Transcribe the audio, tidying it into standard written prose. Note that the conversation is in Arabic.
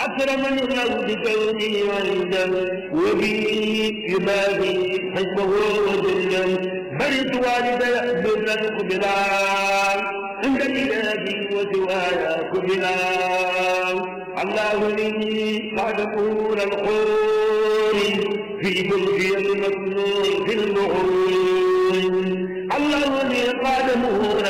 أكرمني الله بكوني عنده وبي يباهي حكمه وذلا برد والدي برا قبلا عند الإله وسوايا قبلا الله لي بعد طول القول في ملكي المكنون في البحور الله لي قادمه